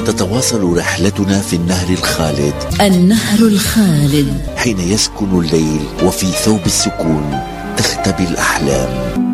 تتواصل رحلتنا في النهر الخالد. النهر الخالد، حين يسكن الليل وفي ثوب السكون تختبي الأحلام.